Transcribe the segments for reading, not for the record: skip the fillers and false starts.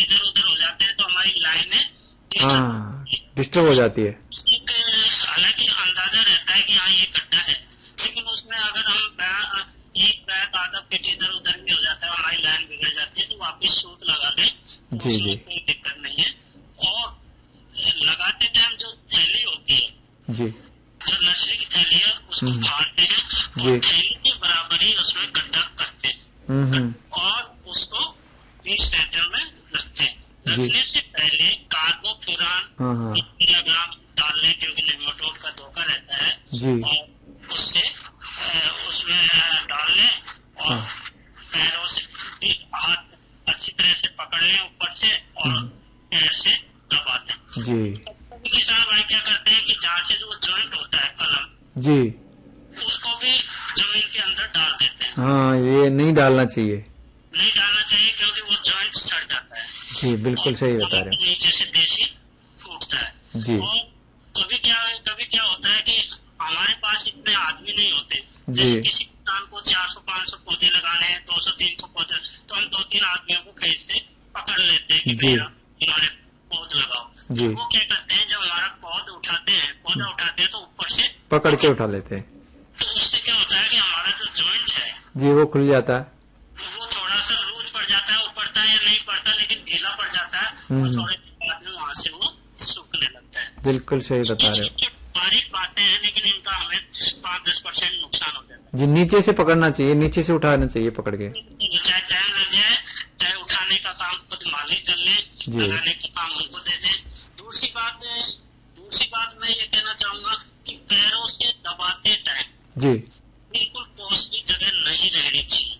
इधर उधर हो जाते हैं तो हमारी लाइनें डिस्टर्ब हो जाती है। हालांकि अंदाजा रहता है कि हाँ ये गड्ढा है, लेकिन उसमें अगर हम एक बैग आधा फीट इधर उधर भी हो जाता है, हमारी लाइन बिगड़ जाती है, तो वापिस सूत लगा दें, उसमें कोई दिक्कत नहीं है। और लगाते टाइम जो थैली होती है जी, जो नर्सरी की थैली है उसको फाड़ते हैं और थैली के बराबर ही उसमें गड्ढा करते हैं और उसको 20 सेंटर में रखते हैं। रखने से पहले कार्बोफ्यूरान मिलीग्राम डालने, क्योंकि नेमाटोड का धोखा रहता है, और उससे उसमें डाल लें और पैरों से हाथ अच्छी तरह से पकड़ लें ऊपर से और पैर से दबा दें। किसान भाई क्या करते हैं कि जहाँ से जो जॉइंट होता है कलम जी, उसको भी जमीन के अंदर डाल देते हैं। हाँ, ये नहीं डालना चाहिए, नहीं डालना चाहिए क्योंकि वो जॉइंट सड़ जाता है। जी, बिल्कुल सही बता रहे हैं। नीचे से देसी टूटता है जी। और कभी क्या होता है कि हमारे पास इतने आदमी नहीं होते, जैसे किसी किसान को 400-500 पौधे लगाने हैं, 200-300 पौधे, तो हम 2-3 आदमियों को खेत से पकड़ लेते हैं कि भैया हमारे पौध लगाओ। जी। वो क्या करते हैं, जब हमारा पौधा उठाते हैं तो ऊपर से पकड़ के उठा लेते हैं, तो उससे क्या होता है कि हमारा जो जॉइंट है जी वो खुल जाता है, वो थोड़ा सा लूज पड़ जाता है, वो पड़ता है या नहीं पड़ता, लेकिन ढीला पड़ जाता है और थोड़े दिन बाद में वहाँ से वो सूखने लगता है। बिल्कुल सही बता रहे हो। बारीक बातें हैं, लेकिन इनका हमें 5-10% नुकसान हो जाता है। जी, नीचे से पकड़ना चाहिए, नीचे से उठाना चाहिए पकड़ के, चाहे टाइम लग जाए, चाहे उठाने का काम खुद मालिक कर ले, लगाने का काम उनको दे दें। दूसरी बात मैं ये कहना चाहूंगा कि पैरों से दबाते टाइम जी बिल्कुल पॉजिटिव जगह नहीं रहनी चाहिए,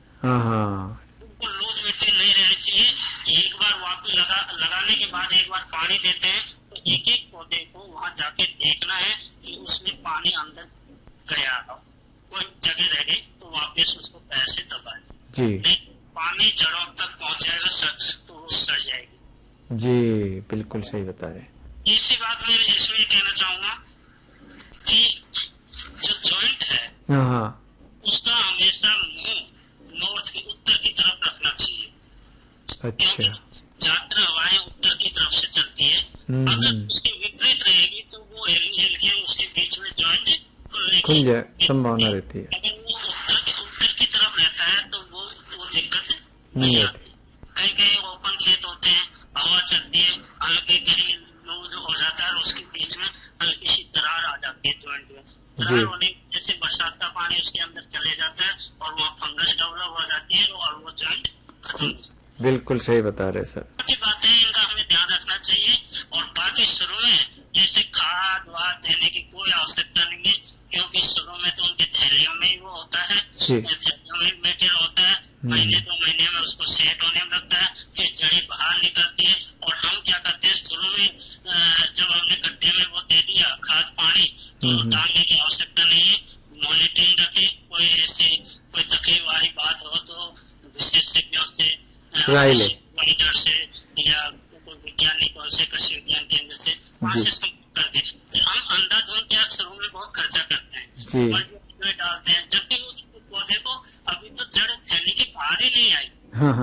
बिल्कुल लूज मिट्टी नहीं रहनी चाहिए। एक बार वापस लगाने के बाद एक बार पानी देते हैं तो एक पौधे को वहाँ जाके देखना है कि उसमें पानी अंदर गया हो, कोई जगह रह गई तो वापस उसको पैर से दबाए, नहीं पानी जड़ों तक पहुँच जाएगा तो वो सड़ जाएगी। जी, बिल्कुल सही बता रहे हैं। तीसरी बात मैं इसमें कहना चाहूंगा कि जो जॉइंट है उसका हमेशा मुंह नॉर्थ की उत्तर की तरफ रखना चाहिए। अच्छा, ज्यादातर हवाएं उत्तर की तरफ से चलती है, अगर उसकी विपरीत रहेगी तो वो हिल उसके बीच में जॉइंट खुल जाए संभावना रहती है। अगर वो उत्तर की तरफ रहता है तो वो दिक्कत नहीं आती। कहीं ओपन खेत होते हैं, हवा चलती है, हल्के कहीं लूज हो जाता है और उसके बीच में हल्की सी दरार आ जाती है जॉइंट में। दरार होने जैसे बरसात का पानी उसके अंदर चले जाता है और वो फंगस डेवलप हो जाती है और वो जॉइंट खत्म हो जाता है। बिल्कुल सही बता रहे सर। बाकी बातें इनका हमें ध्यान रखना चाहिए और बाकी शुरू में जैसे खाद वाद देने की कोई आवश्यकता नहीं है, क्योंकि शुरू में तो उनके थैलियों में ही वो होता है, थैलियों में मेटेरियल होता है, महीने 2 महीने में उसको सेट होने में लगता है, फिर जड़ी बाहर निकलती है। और हम क्या करते हैं, शुरू में जब हमने गड्ढे में वो दे दिया खाद पानी तो डालने की आवश्यकता नहीं है, मॉनिटरिंग रखें, कोई तकलीफ वाली बात हो तो विशेषज्ञों से मॉनिटर से या कोई वैज्ञानिक और से कृषि विज्ञान केंद्र से वहाँ से संपर्क करके हम अंधाधुंध क्या शुरू में बहुत खर्चा करते हैं और जो डालते हैं, जबकि उस पौधे को अभी तो जड़ थैली की बाहर ही नहीं आई,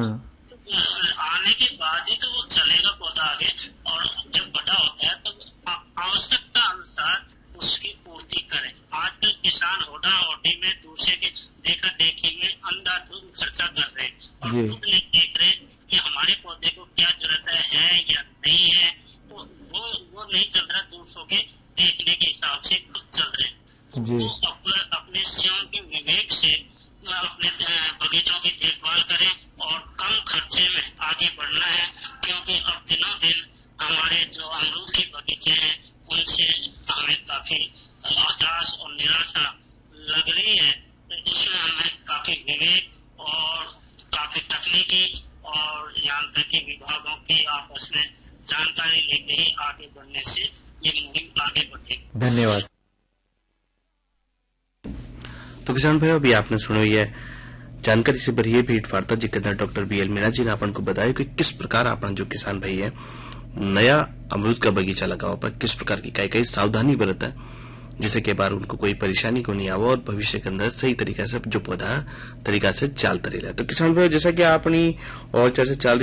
आने के बाद ही तो वो चलेगा पौधा आगे, और जब बड़ा होता है तो आवश्यकता अनुसार उसकी पूर्ति करें। आजकल किसान होड़ा होड़ी में दूसरे के देखा देखी में अंधाधुंध खर्चा कर रहे हैं और खुद नहीं देख रहे कि हमारे पौधे को क्या जरूरत है या नहीं है, तो वो नहीं चल रहा, दूसरों के देखने के हिसाब से खुद चल रहे हैं। तो अपने स्वयं के विवेक से अपने बगीचों की देखभाल करें और कम खर्चे में आगे बढ़ना है, क्योंकि अब दिनों दिन हमारे जो अमरूद के बगीचे हैं उनसे हमें काफी हताश और निराशा लग रही है। तो इसमें हमें काफी विवेक और काफी तकनीकी और यांत्रिकी विभागों की आपस में जानकारी लेके ही आगे बढ़ने से ये मुहिम आगे बढ़ेगी। धन्यवाद। तो किसान भाई, अभी आपने सुनो ये जानकारी से भरी है भेंट वार्ता जी के अंदर डॉक्टर BL मीणा जी ने अपन को बताया कि किस प्रकार अपन जो किसान भाई है नया अमरूद का बगीचा लगाओ पर किस प्रकार की कई सावधानी बरता है, जिससे के बार उनको कोई परेशानी को नहीं आवा और भविष्य के अंदर सही तरीका से जो पौधा तरीका से चलता रहे। तो किसान भाई, जैसा कि अपनी और चर्चा चल